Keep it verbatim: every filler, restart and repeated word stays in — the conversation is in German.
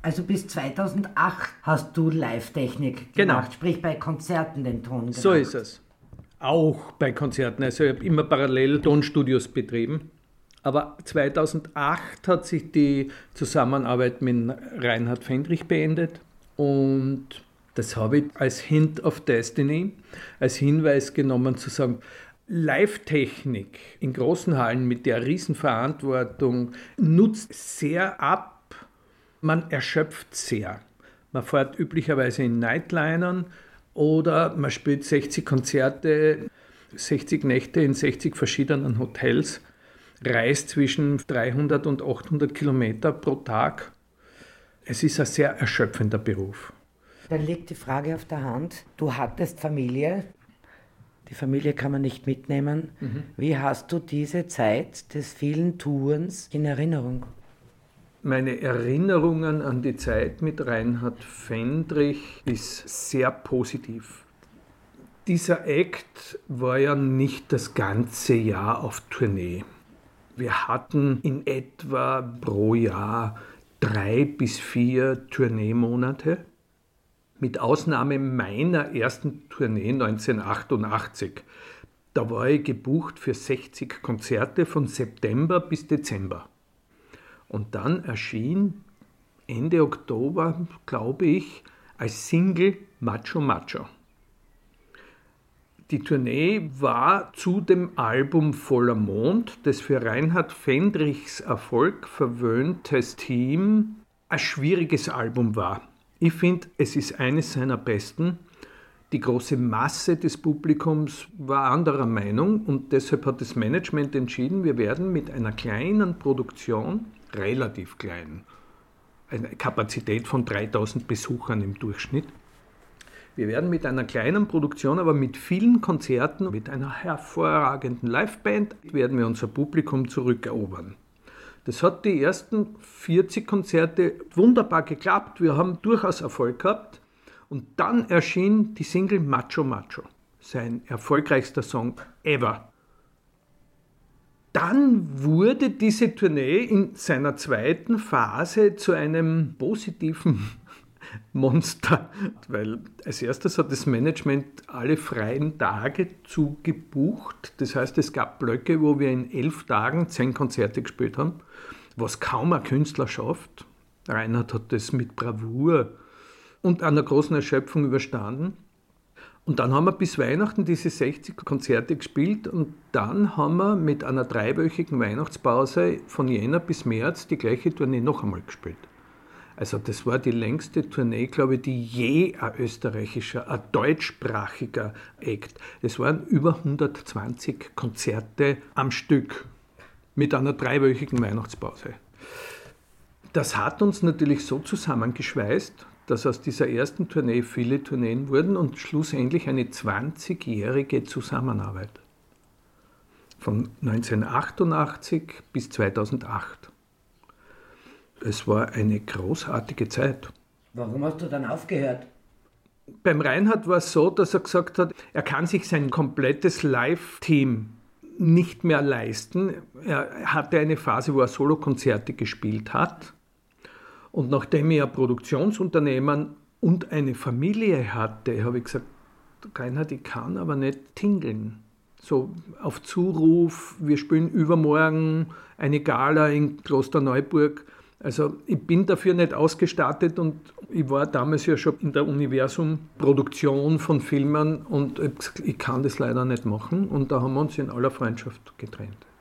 Also bis zweitausendacht hast du Live-Technik gemacht, genau. Sprich bei Konzerten den Ton gemacht. So ist es. Auch bei Konzerten. Also ich habe immer parallel Tonstudios betrieben. Aber zweitausendacht hat sich die Zusammenarbeit mit Reinhard Fendrich beendet. Und das habe ich als Hint of Destiny, als Hinweis genommen zu sagen, Live-Technik in großen Hallen mit der Riesenverantwortung nutzt sehr ab. Man erschöpft sehr. Man fährt üblicherweise in Nightlinern oder man spielt sechzig Konzerte, sechzig Nächte in sechzig verschiedenen Hotels, reist zwischen dreihundert und achthundert Kilometer pro Tag. Es ist ein sehr erschöpfender Beruf. Dann liegt die Frage auf der Hand. Du hattest Familie. Die Familie kann man nicht mitnehmen. Mhm. Wie hast du diese Zeit des vielen Tourens in Erinnerung? Meine Erinnerungen an die Zeit mit Reinhard Fendrich ist sehr positiv. Dieser Act war ja nicht das ganze Jahr auf Tournee. Wir hatten in etwa pro Jahr drei bis vier Tourneemonate. Mit Ausnahme meiner ersten Tournee neunzehnhundertachtundachtzig. Da war ich gebucht für sechzig Konzerte von September bis Dezember. Und dann erschien Ende Oktober, glaube ich, als Single Macho Macho. Die Tournee war zu dem Album Voller Mond, das für Reinhard Fendrichs Erfolg verwöhntes Team ein schwieriges Album war. Ich finde, es ist eines seiner besten. Die große Masse des Publikums war anderer Meinung und deshalb hat das Management entschieden, wir werden mit einer kleinen Produktion, relativ klein, eine Kapazität von dreitausend Besuchern im Durchschnitt, wir werden mit einer kleinen Produktion, aber mit vielen Konzerten, mit einer hervorragenden Liveband, werden wir unser Publikum zurückerobern. Das hat die ersten vierzig Konzerte wunderbar geklappt. Wir haben durchaus Erfolg gehabt. Und dann erschien die Single Macho Macho, sein erfolgreichster Song ever. Dann wurde diese Tournee in seiner zweiten Phase zu einem positiven Monster, weil als erstes hat das Management alle freien Tage zugebucht. Das heißt, es gab Blöcke, wo wir in elf Tagen zehn Konzerte gespielt haben, was kaum ein Künstler schafft. Reinhard hat das mit Bravour und einer großen Erschöpfung überstanden. Und dann haben wir bis Weihnachten diese sechzig Konzerte gespielt und dann haben wir mit einer dreiwöchigen Weihnachtspause von Jänner bis März die gleiche Tournee noch einmal gespielt. Also das war die längste Tournee, glaube ich, die je ein österreichischer, ein deutschsprachiger Act. Das waren über hundertzwanzig Konzerte am Stück mit einer dreiwöchigen Weihnachtspause. Das hat uns natürlich so zusammengeschweißt, dass aus dieser ersten Tournee viele Tourneen wurden und schlussendlich eine zwanzigjährige Zusammenarbeit. Von neunzehnhundertachtundachtzig bis zweitausendacht. Es war eine großartige Zeit. Warum hast du dann aufgehört? Beim Reinhard war es so, dass er gesagt hat, er kann sich sein komplettes Live-Team nicht mehr leisten. Er hatte eine Phase, wo er Solokonzerte gespielt hat. Und nachdem ich ein Produktionsunternehmen und eine Familie hatte, habe ich gesagt, Reinhard, ich kann aber nicht tingeln. So auf Zuruf, wir spielen übermorgen eine Gala in Klosterneuburg. Also ich bin dafür nicht ausgestattet und ich war damals ja schon in der Universum-Produktion von Filmen und ich kann das leider nicht machen und da haben wir uns in aller Freundschaft getrennt.